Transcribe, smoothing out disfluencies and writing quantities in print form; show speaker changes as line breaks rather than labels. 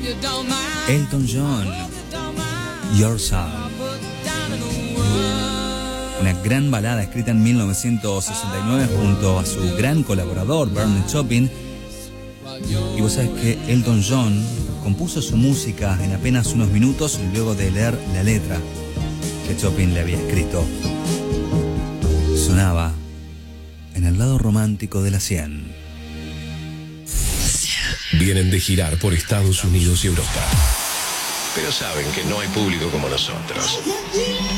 Elton John, Your Song. Una gran balada escrita en 1969 junto a su gran colaborador Bernie Taupin. Y vos sabés que Elton John compuso su música en apenas unos minutos luego de leer la letra que Taupin le había escrito. Sonaba en el lado romántico de la 100.
Vienen de girar por Estados Unidos y Europa, pero saben que no hay público como nosotros.